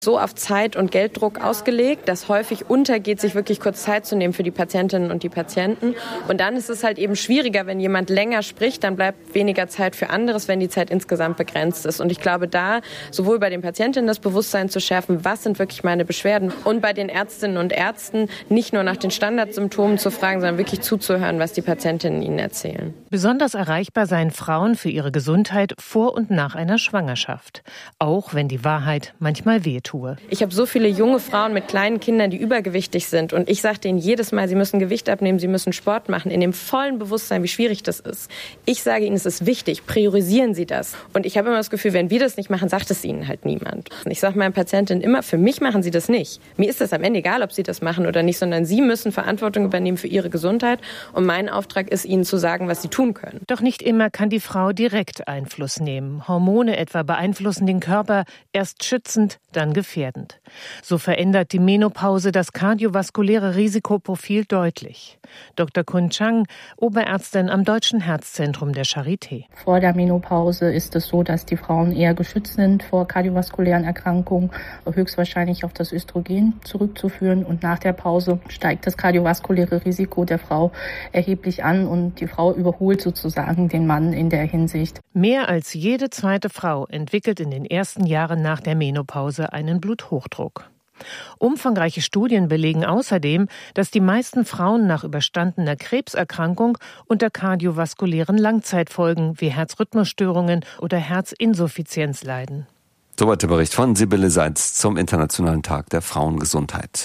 so auf Zeit- und Gelddruck ausgelegt, dass häufig untergeht, sich wirklich kurz Zeit zu nehmen für die Patientinnen und die Patienten. Und dann ist es halt eben schwieriger, wenn jemand länger spricht, dann bleibt weniger Zeit für anderes, wenn die Zeit insgesamt begrenzt ist. Und ich glaube, da sowohl bei den Patientinnen das Bewusstsein zu schärfen, was sind wirklich meine Beschwerden, und bei den Ärztinnen und Ärzten nicht nur nach den Standardsymptomen zu fragen, sondern wirklich zuzuhören, was die Patientinnen ihnen erzählen. Besonders erreichbar seien Frauen für ihre Gesundheit vor und nach einer Schwangerschaft. Auch wenn die Wahrheit manchmal wehtut. Ich habe so viele junge Frauen mit kleinen Kindern, die übergewichtig sind. Und ich sage denen jedes Mal, sie müssen Gewicht abnehmen, sie müssen Sport machen, in dem vollen Bewusstsein, wie schwierig das ist. Ich sage ihnen, es ist wichtig, priorisieren Sie das. Und ich habe immer das Gefühl, wenn wir das nicht machen, sagt es ihnen halt niemand. Und ich sage meinen Patientinnen immer, für mich machen Sie das nicht. Mir ist das am Ende egal, ob Sie das machen oder nicht, sondern Sie müssen Verantwortung übernehmen für Ihre Gesundheit. Und mein Auftrag ist, Ihnen zu sagen, was Sie tun können. Doch nicht immer kann die Frau direkt Einfluss nehmen. Hormone etwa beeinflussen den Körper, erst schützend, dann gefährdend. So verändert die Menopause das kardiovaskuläre Risikoprofil deutlich. Dr. Kun Chang, Oberärztin am Deutschen Herzzentrum der Charité. Vor der Menopause ist es so, dass die Frauen eher geschützt sind vor kardiovaskulären Erkrankungen, höchstwahrscheinlich auf das Östrogen zurückzuführen. Und nach der Pause steigt das kardiovaskuläre Risiko der Frau erheblich an und die Frau überholt sozusagen den Mann in der Hinsicht. Mehr als jede zweite Frau entwickelt in den ersten Jahren nach der Menopause einen Bluthochdruck. Umfangreiche Studien belegen außerdem, dass die meisten Frauen nach überstandener Krebserkrankung unter kardiovaskulären Langzeitfolgen wie Herzrhythmusstörungen oder Herzinsuffizienz leiden. Soweit der Bericht von Sibylle Seitz zum Internationalen Tag der Frauengesundheit.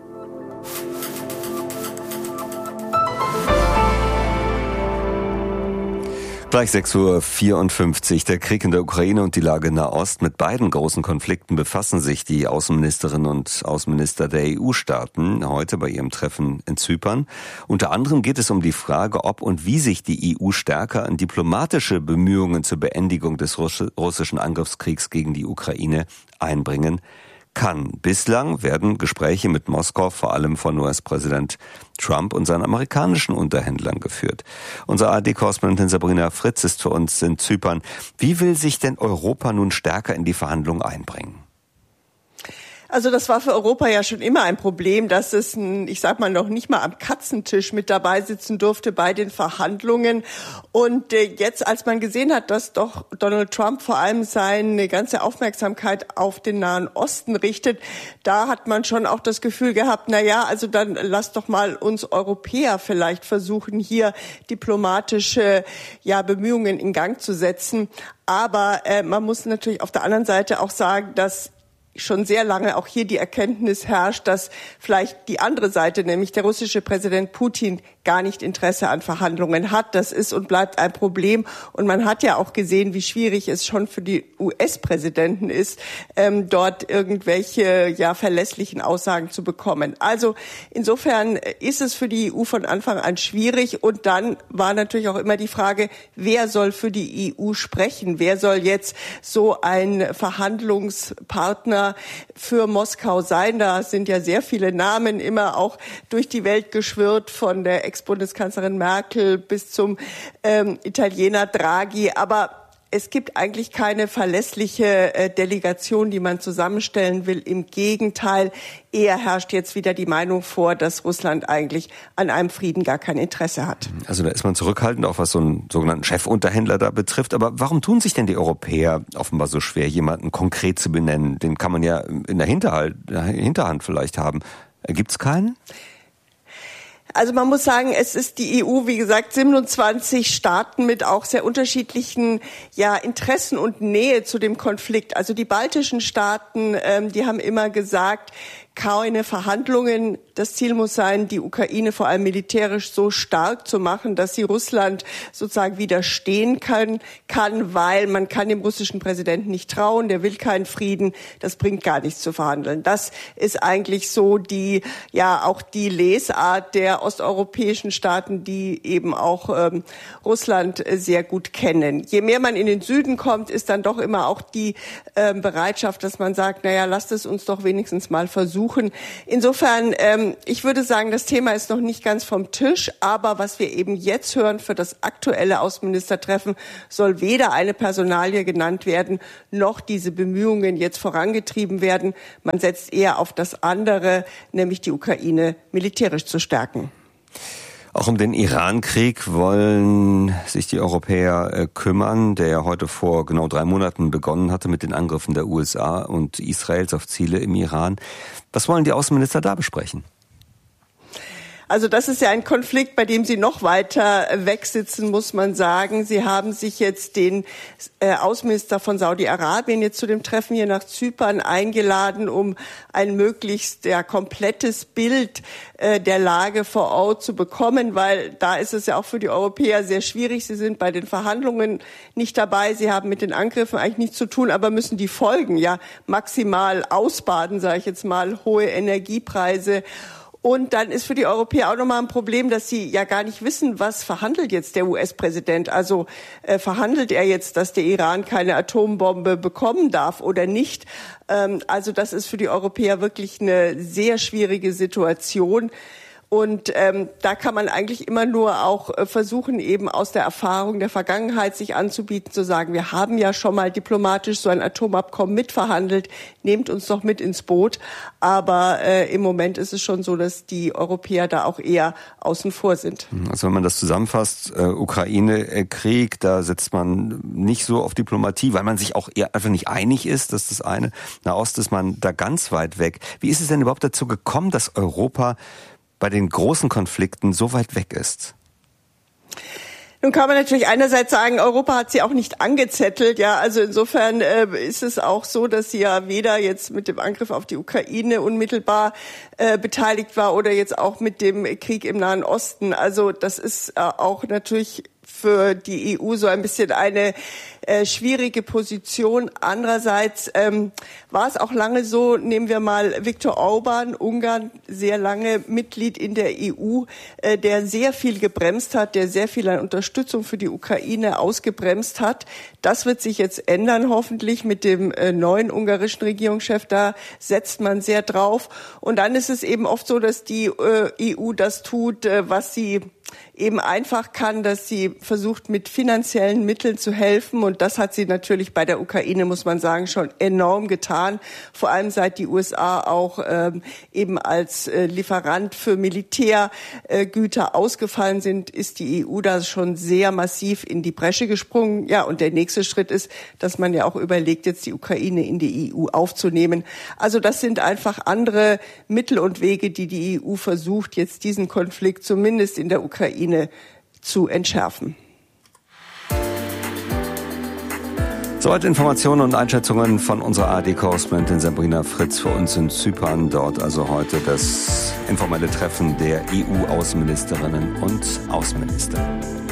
Gleich 6:54 Uhr. Der Krieg in der Ukraine und die Lage in Nahost. Mit beiden großen Konflikten befassen sich die Außenministerinnen und Außenminister der EU-Staaten heute bei ihrem Treffen in Zypern. Unter anderem geht es um die Frage, ob und wie sich die EU stärker an diplomatische Bemühungen zur Beendigung des russischen Angriffskriegs gegen die Ukraine einbringen kann. Bislang werden Gespräche mit Moskau vor allem von US-Präsident Trump und seinen amerikanischen Unterhändlern geführt. Unsere ARD-Korrespondentin Sabrina Fritz ist für uns in Zypern. Wie will sich denn Europa nun stärker in die Verhandlungen einbringen? Also das war für Europa ja schon immer ein Problem, dass es, noch nicht mal am Katzentisch mit dabei sitzen durfte bei den Verhandlungen. Und jetzt, als man gesehen hat, dass doch Donald Trump vor allem seine ganze Aufmerksamkeit auf den Nahen Osten richtet, da hat man schon auch das Gefühl gehabt, also dann lass doch mal uns Europäer vielleicht versuchen, hier diplomatische Bemühungen in Gang zu setzen. Aber man muss natürlich auf der anderen Seite auch sagen, dass schon sehr lange auch hier die Erkenntnis herrscht, dass vielleicht die andere Seite, nämlich der russische Präsident Putin, gar nicht Interesse an Verhandlungen hat. Das ist und bleibt ein Problem. Und man hat ja auch gesehen, wie schwierig es schon für die US-Präsidenten ist, dort irgendwelche verlässlichen Aussagen zu bekommen. Also insofern ist es für die EU von Anfang an schwierig. Und dann war natürlich auch immer die Frage, wer soll für die EU sprechen? Wer soll jetzt so ein Verhandlungspartner für Moskau sein? Da sind ja sehr viele Namen immer auch durch die Welt geschwirrt, von der Ex-Bundeskanzlerin Merkel bis zum Italiener Draghi. Aber es gibt eigentlich keine verlässliche Delegation, die man zusammenstellen will. Im Gegenteil, eher herrscht jetzt wieder die Meinung vor, dass Russland eigentlich an einem Frieden gar kein Interesse hat. Also da ist man zurückhaltend, auch was so einen sogenannten Chefunterhändler da betrifft. Aber warum tun sich denn die Europäer offenbar so schwer, jemanden konkret zu benennen? Den kann man ja in der Hinterhand vielleicht haben. Gibt's keinen? Also man muss sagen, es ist die EU, wie gesagt, 27 Staaten mit auch sehr unterschiedlichen Interessen und Nähe zu dem Konflikt. Also die baltischen Staaten, die haben immer gesagt, keine Verhandlungen. Das Ziel muss sein, die Ukraine vor allem militärisch so stark zu machen, dass sie Russland sozusagen widerstehen kann, weil man kann dem russischen Präsidenten nicht trauen, der will keinen Frieden, das bringt gar nichts zu verhandeln. Das ist eigentlich so auch die Lesart der osteuropäischen Staaten, die eben auch Russland sehr gut kennen. Je mehr man in den Süden kommt, ist dann doch immer auch die Bereitschaft, dass man sagt, lasst es uns doch wenigstens mal versuchen. suchen. Insofern, ich würde sagen, das Thema ist noch nicht ganz vom Tisch, aber was wir eben jetzt hören für das aktuelle Außenministertreffen, soll weder eine Personalie genannt werden, noch diese Bemühungen jetzt vorangetrieben werden. Man setzt eher auf das andere, nämlich die Ukraine militärisch zu stärken. Auch um den Iran-Krieg wollen sich die Europäer kümmern, der ja heute vor genau 3 Monaten begonnen hatte mit den Angriffen der USA und Israels auf Ziele im Iran. Was wollen die Außenminister da besprechen? Also das ist ja ein Konflikt, bei dem Sie noch weiter wegsitzen, muss man sagen. Sie haben sich jetzt den Außenminister von Saudi-Arabien jetzt zu dem Treffen hier nach Zypern eingeladen, um ein möglichst komplettes Bild der Lage vor Ort zu bekommen, weil da ist es ja auch für die Europäer sehr schwierig. Sie sind bei den Verhandlungen nicht dabei. Sie haben mit den Angriffen eigentlich nichts zu tun, aber müssen die Folgen ja maximal ausbaden, sage ich jetzt mal, hohe Energiepreise. Und dann ist für die Europäer auch nochmal ein Problem, dass sie ja gar nicht wissen, was verhandelt jetzt der US-Präsident. Also verhandelt er jetzt, dass der Iran keine Atombombe bekommen darf oder nicht? Also das ist für die Europäer wirklich eine sehr schwierige Situation. Und da kann man eigentlich immer nur auch versuchen, eben aus der Erfahrung der Vergangenheit sich anzubieten, zu sagen, wir haben ja schon mal diplomatisch so ein Atomabkommen mitverhandelt, nehmt uns doch mit ins Boot. Aber im Moment ist es schon so, dass die Europäer da auch eher außen vor sind. Also wenn man das zusammenfasst, Ukraine-Krieg, da setzt man nicht so auf Diplomatie, weil man sich auch eher einfach nicht einig ist, das ist das eine. Nahost ist man da ganz weit weg. Wie ist es denn überhaupt dazu gekommen, dass Europa bei den großen Konflikten so weit weg ist? Nun kann man natürlich einerseits sagen, Europa hat sie auch nicht angezettelt. Ja, also insofern ist es auch so, dass sie ja weder jetzt mit dem Angriff auf die Ukraine unmittelbar beteiligt war oder jetzt auch mit dem Krieg im Nahen Osten. Also das ist auch natürlich für die EU so ein bisschen eine schwierige Position. Andererseits war es auch lange so, nehmen wir mal Viktor Orbán, Ungarn, sehr lange Mitglied in der EU, der sehr viel gebremst hat, der sehr viel an Unterstützung für die Ukraine ausgebremst hat. Das wird sich jetzt ändern, hoffentlich mit dem neuen ungarischen Regierungschef. Da setzt man sehr drauf. Und dann ist es eben oft so, dass die EU das tut, was sie eben einfach kann, dass sie versucht, mit finanziellen Mitteln zu helfen. Und das hat sie natürlich bei der Ukraine, muss man sagen, schon enorm getan. Vor allem seit die USA auch eben als Lieferant für Militärgüter ausgefallen sind, ist die EU da schon sehr massiv in die Bresche gesprungen. Ja, und der nächste Schritt ist, dass man ja auch überlegt, jetzt die Ukraine in die EU aufzunehmen. Also das sind einfach andere Mittel und Wege, die die EU versucht, jetzt diesen Konflikt zumindest in der Ukraine zu entschärfen. Soweit Informationen und Einschätzungen von unserer ARD-Korrespondentin Sabrina Fritz für uns in Zypern. Dort also heute das informelle Treffen der EU-Außenministerinnen und Außenminister.